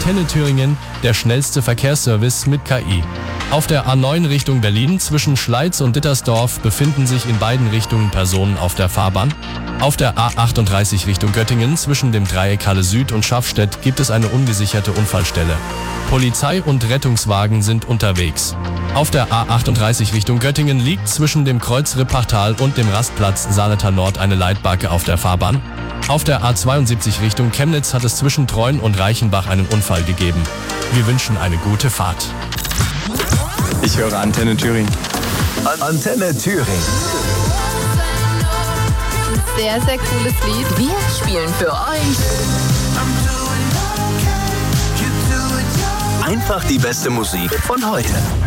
Antenne Thüringen, der schnellste Verkehrsservice mit KI. Auf der A9 Richtung Berlin zwischen Schleiz und Dittersdorf befinden sich in beiden Richtungen Personen auf der Fahrbahn. Auf der A38 Richtung Göttingen zwischen dem Dreieck Halle Süd und Schaffstedt gibt es eine ungesicherte Unfallstelle. Polizei und Rettungswagen sind unterwegs. Auf der A38 Richtung Göttingen liegt zwischen dem Kreuz Rippachtal und dem Rastplatz Saleter Nord eine Leitbacke auf der Fahrbahn. Auf der A72 Richtung Chemnitz hat es zwischen Treuen und Reichenbach einen Unfall gegeben. Wir wünschen eine gute Fahrt. Ich höre Antenne Thüringen. Antenne Thüringen. Sehr, sehr cooles Lied. Wir spielen für euch Einfach die beste Musik von heute.